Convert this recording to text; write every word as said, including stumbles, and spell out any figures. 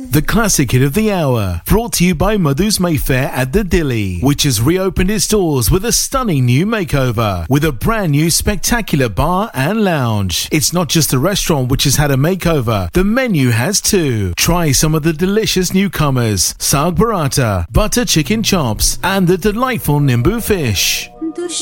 The classic hit of the hour, brought to you by Madhu's Mayfair at the Dilly, which has reopened its doors with a stunning new makeover, with a brand new spectacular bar and lounge. It's not just the restaurant which has had a makeover, the menu has too. Try some of the delicious newcomers, Saag Paratha, butter chicken chops, and the delightful Nimbu fish.